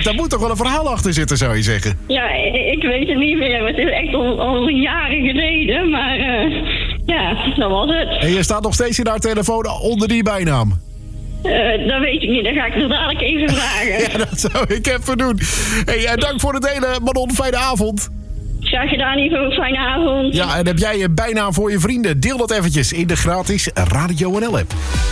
ook, daar moet toch wel een verhaal achter zitten, zou je zeggen? Ja, ik weet het niet meer. Het is echt al jaren geleden. Maar ja, dat was het. En je staat nog steeds in haar telefoon onder die bijnaam? Dat weet ik niet. Dat ga ik nog dadelijk even vragen. Ja, dat zou ik even doen. Hey, dank voor het delen, Manon. Fijne avond. Graag gedaan, Ivo. Fijne avond. Ja, en heb jij je bijnaam voor je vrienden? Deel dat eventjes in de gratis Radio NL app.